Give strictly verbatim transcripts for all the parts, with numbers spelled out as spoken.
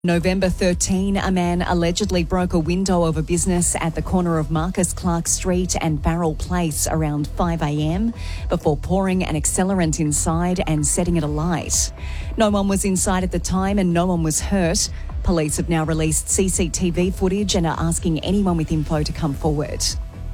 November thirteenth, a man allegedly broke a window of a business at the corner of Marcus Clark Street and Farrell Place around five a.m. before pouring an accelerant inside and setting it alight. No one was inside at the time and no one was hurt. Police have now released C C T V footage and are asking anyone with info to come forward.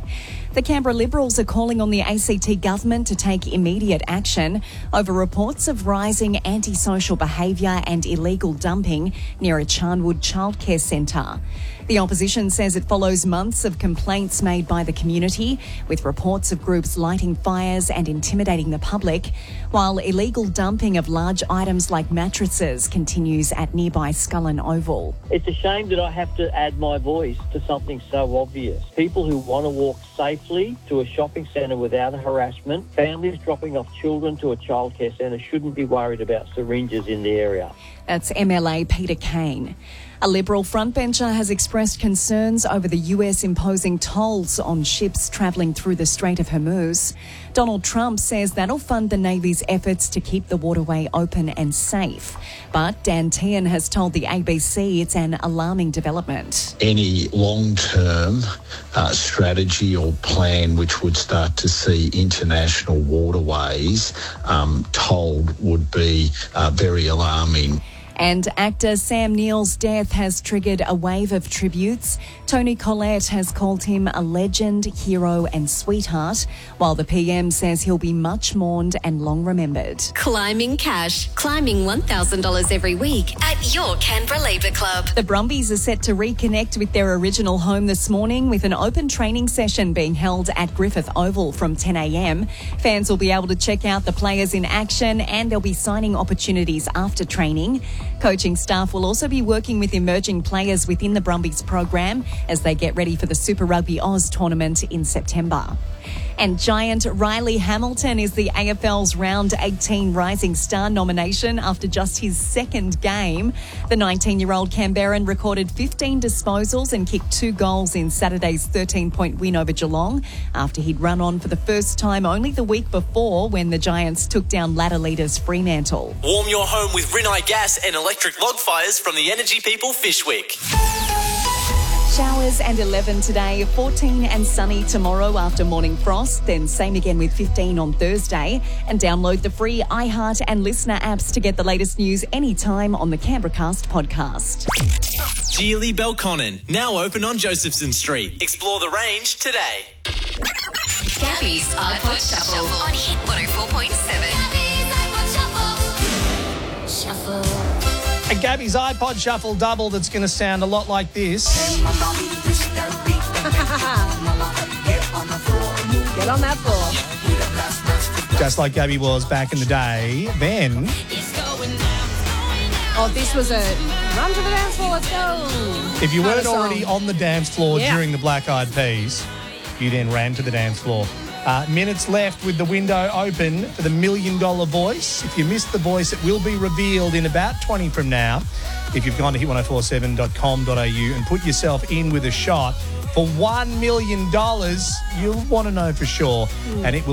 The Canberra Liberals are calling on the A C T government to take immediate action over reports of rising antisocial behaviour and illegal dumping near a Charnwood childcare centre. The opposition says it follows months of complaints made by the community, with reports of groups lighting fires and intimidating the public, while illegal dumping of large items like mattresses continues at nearby Scullin Oval. It's a shame that I have to add my voice to something so obvious. People who want to walk safely to a shopping centre without a harassment, families dropping off children to a childcare centre shouldn't be worried about syringes in the area. That's M L A Peter Kane. A Liberal frontbencher has expressed concerns over the U S imposing tolls on ships travelling through the Strait of Hormuz. Donald Trump says that'll fund the Navy's efforts to keep the waterway open and safe. But Dan Tehan has told the A B C it's an alarming development. Any long-term uh, strategy or plan which would start to see international waterways um, tolled would be uh, very alarming. And actor Sam Neill's death has triggered a wave of tributes. Toni Collette has called him a legend, hero and sweetheart, while the P M says he'll be much mourned and long remembered. Climbing cash. Climbing one thousand dollars every week at your Canberra Labour Club. The Brumbies are set to reconnect with their original home this morning with an open training session being held at Griffith Oval from ten a.m. Fans will be able to check out the players in action and there'll be signing opportunities after training. Coaching staff will also be working with emerging players within the Brumbies program as they get ready for the Super Rugby Oz tournament in September. And giant Riley Hamilton is the A F L's Round eighteen Rising Star nomination after just his second game. The nineteen-year-old Canberran recorded fifteen disposals and kicked two goals in Saturday's thirteen-point win over Geelong after he'd run on for the first time only the week before when the Giants took down ladder leaders Fremantle. Warm your home with Rinnai gas and electric log fires from the Energy People Fishwick. Showers and eleven today, fourteen and sunny tomorrow after morning frost, then same again with fifteen on Thursday. And download the free iHeart and Listener apps to get the latest news anytime on the Canberracast podcast. Geely Belconnen, now open on Josephson Street. Explore the range today. Gabby's iPod Shuffle on Hit one oh four point seven. Shuffle. A Gabby's iPod Shuffle double that's going to sound a lot like this. Get on that floor. Just like Gabby was back in the day. Then... Oh, this was a run to the dance floor, let's go. If you weren't song. already on the dance floor Yeah. during the Black Eyed Peas, you then ran to the dance floor. Uh, minutes left with the window open for the Million Dollar Voice. If you missed the voice, it will be revealed in about twenty from now. If you've gone to hit ten forty-seven dot com dot a u and put yourself in with a shot for one million dollars, you'll want to know for sure. Mm. And it will